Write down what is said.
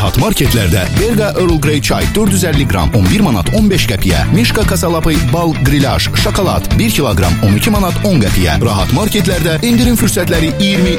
Rahat marketlərdə Berqa Earl Grey çay 450 qram 11 manat 15 qəpiyə, Mişka Kasalapı bal qrilaj şokolad 1 kiloqram 12 manat 10 qəpiyə. Rahat marketlərdə indirim fürsətləri 20